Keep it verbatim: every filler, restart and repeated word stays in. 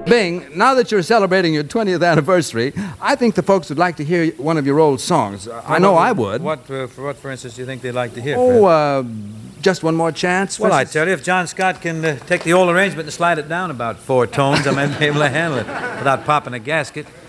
Bing, now that you're celebrating your twentieth anniversary, I think the folks would like to hear one of your old songs. Uh, I know what, I would. What, uh, for what, for instance, do you think they'd like to hear? Oh, uh, just one more chance? Well, I tell you, if John Scott can uh, take the old arrangement and slide it down about four tones, I might be able to handle it without popping a gasket.